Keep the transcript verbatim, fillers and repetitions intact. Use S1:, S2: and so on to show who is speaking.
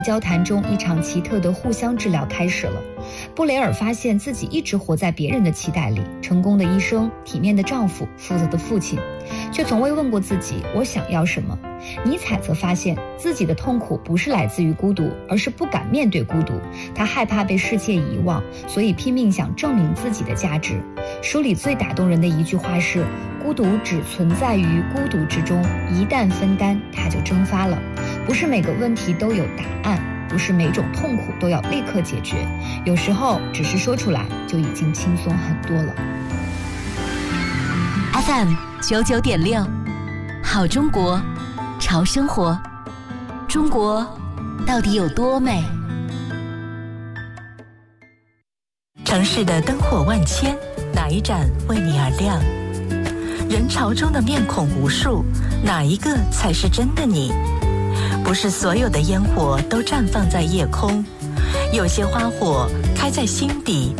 S1: 交谈中，一场奇特的互相治疗开始了。布雷尔发现自己一直活在别人的期待里，成功的医生、体面的丈夫、负责的父亲，却从未问过自己我想要什么。尼采则发现自己的痛苦不是来自于孤独，而是不敢面对孤独。他害怕被世界遗忘，所以拼命想证明自己的价值。书里最打动人的一句话是：孤独只存在于孤独之中，一旦分担，它就蒸发了。不是每个问题都有答案，不是每种痛苦都要立刻解决，有时候只是说出来就已经轻松很多了。
S2: F M 九九点六，好中国，潮生活。中国到底有多美？
S3: 城市的灯火万千，哪一盏为你而亮？人潮中的面孔无数，哪一个才是真的你？不是所有的烟火都绽放在夜空，有些花火开在心底，